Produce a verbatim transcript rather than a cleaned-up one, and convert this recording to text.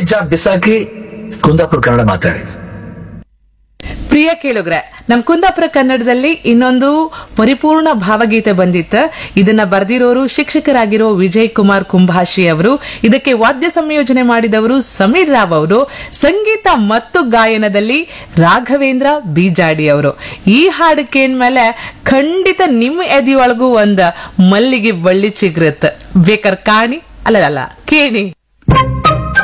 ಹಿಜಾಬ್ ಬಿಸಾಕಿ ಕುಂದಾಪುರ ಕನ್ನಡ ಮಾತಾಡಿ. ಪ್ರಿಯ ಕೇಳುಗ್ರೆ, ನಮ್ ಕುಂದಾಪುರ ಕನ್ನಡದಲ್ಲಿ ಇನ್ನೊಂದು ಪರಿಪೂರ್ಣ ಭಾವಗೀತೆ ಬಂದಿತ್ತು. ಇದನ್ನ ಬರೆದಿರೋರು ಶಿಕ್ಷಕರಾಗಿರೋ ವಿಜಯ್ ಕುಮಾರ್ ಕುಂಭಾಷಿ ಅವರು. ಇದಕ್ಕೆ ವಾದ್ಯ ಸಂಯೋಜನೆ ಮಾಡಿದವರು ಸಮೀರ್ ರಾವ್ ಅವರು. ಸಂಗೀತ ಮತ್ತು ಗಾಯನದಲ್ಲಿ ರಾಘವೇಂದ್ರ ಬೀಜಾಡಿ ಅವರು. ಈ ಹಾಡು ಕೇಳ್ಮೇಲೆ ಖಂಡಿತ ನಿಮ್ಮ ಎದಿಯೊಳಗೂ ಒಂದ್ ಮಲ್ಲಿಗೆ ಬಳ್ಳಿ ಚಿಗ್ರತ್. ಬೇಕರ್ ಕಾಣಿ ಅಲ್ಲ ಕೇಳಿ.